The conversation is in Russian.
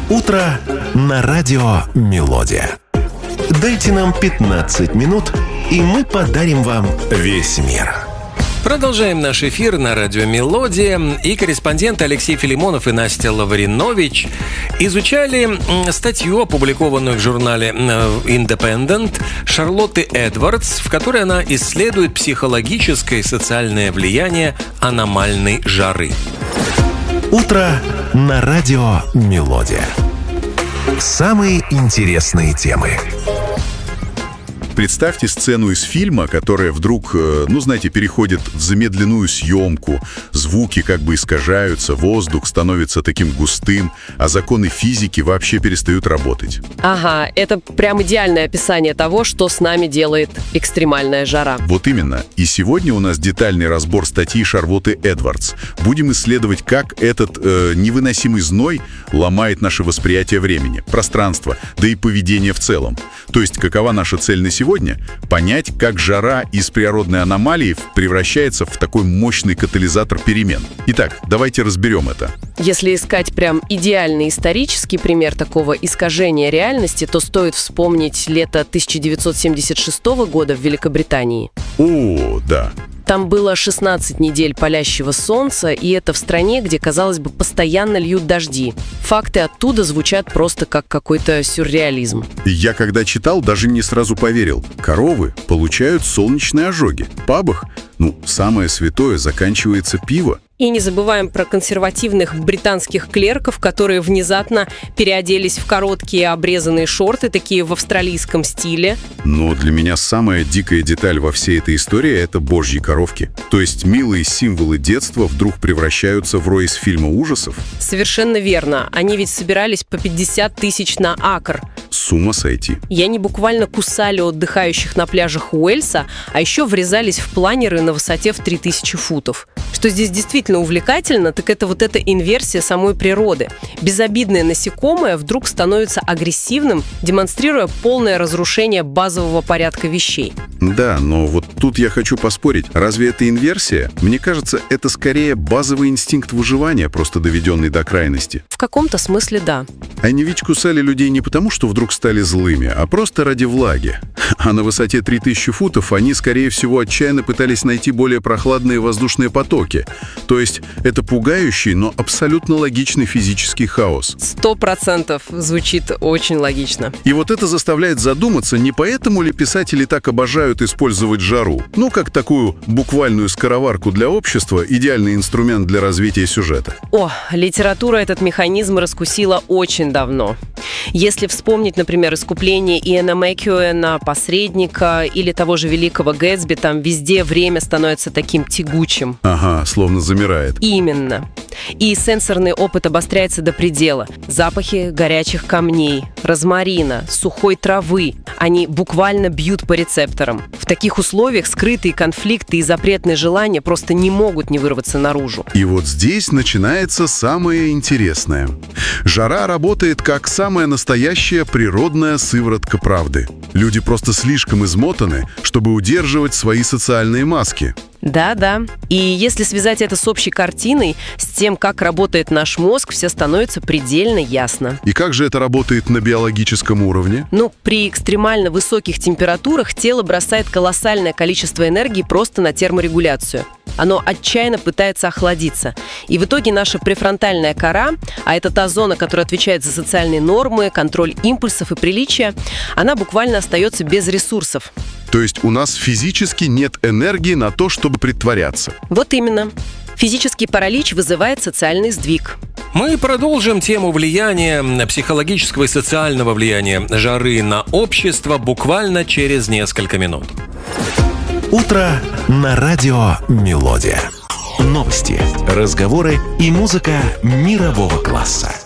Утро на радио «Мелодия». Дайте нам 15 минут, и мы подарим вам весь мир. Продолжаем наш эфир на радио «Мелодия». И корреспонденты Алексей Филимонов и Настя Лавринович изучали статью, опубликованную в журнале Independent, Шарлотты Эдвардс, в которой она исследует психологическое и социальное влияние аномальной жары. Утро на радио «Мелодия». Самые интересные темы. Представьте сцену из фильма, которая вдруг, переходит в замедленную съемку, звуки как бы искажаются, воздух становится таким густым, а законы физики вообще перестают работать. Ага, это прям идеальное описание того, что с нами делает экстремальная жара. Вот именно. И сегодня у нас детальный разбор статьи Шарлотты Эдвардс. Будем исследовать, как этот невыносимый зной ломает наше восприятие времени, пространства, да и поведение в целом. То есть, какова наша цель на сегодня? Понять, как жара из природной аномалии превращается в такой мощный катализатор перемен. Итак, давайте разберем это. Если искать прям идеальный исторический пример такого искажения реальности, то стоит вспомнить лето 1976 года в Великобритании. О, да. Там было 16 недель палящего солнца, и это в стране, где, казалось бы, постоянно льют дожди. Факты оттуда звучат просто как какой-то сюрреализм. Я когда читал, даже не сразу поверил. Коровы получают солнечные ожоги. В пабах, самое святое, заканчивается пиво. И не забываем про консервативных британских клерков, которые внезапно переоделись в короткие обрезанные шорты, такие в австралийском стиле. Но для меня самая дикая деталь во всей этой истории – это божьи коровки. То есть милые символы детства вдруг превращаются в рой из фильма ужасов? Совершенно верно. Они ведь собирались по 50 тысяч на акр. С ума сойти. И они буквально кусали отдыхающих на пляжах Уэльса, а еще врезались в планеры на высоте в 3000 футов. Что здесь действительно увлекательно, так это вот эта инверсия самой природы. Безобидное насекомое вдруг становится агрессивным, демонстрируя полное разрушение базового порядка вещей. Да, но вот тут я хочу поспорить. Разве это инверсия? Мне кажется, это скорее базовый инстинкт выживания, просто доведенный до крайности. В каком-то смысле да. Они ведь кусали людей не потому, что вдруг стали злыми, а просто ради влаги. А на высоте 3000 футов они, скорее всего, отчаянно пытались найти более прохладные воздушные потоки. То есть это пугающий, но абсолютно логичный физический хаос. 100% звучит очень логично. И вот это заставляет задуматься, не поэтому ли писатели так обожают использовать жару? Как такую буквальную скороварку для общества, идеальный инструмент для развития сюжета. Литература этот механизм раскусила очень давно. Если вспомнить, например, «Искупление» Иэна Маккьюэна, «Посредника» или того же «Великого Гэтсби», там везде время становится таким тягучим. Ага, словно замирает. Именно. И сенсорный опыт обостряется до предела. Запахи горячих камней, розмарина, сухой травы. Они буквально бьют по рецепторам. В таких условиях скрытые конфликты и запретные желания просто не могут не вырваться наружу. И вот здесь начинается самое интересное. Жара работает как самая настоящая природная сыворотка правды. Люди просто слишком измотаны, чтобы удерживать свои социальные маски. Да. И если связать это с общей картиной, с тем, как работает наш мозг, все становится предельно ясно. И как же это работает на биологическом уровне? При экстремально высоких температурах тело бросает колоссальное количество энергии просто на терморегуляцию. Оно отчаянно пытается охладиться. И в итоге наша префронтальная кора, а это та зона, которая отвечает за социальные нормы, контроль импульсов и приличия, она буквально остается без ресурсов. То есть у нас физически нет энергии на то, чтобы притворяться. Вот именно. Физический паралич вызывает социальный сдвиг. Мы продолжим тему влияния, психологического и социального влияния жары на общество буквально через несколько минут. Утро на радио «Мелодия». Новости, разговоры и музыка мирового класса.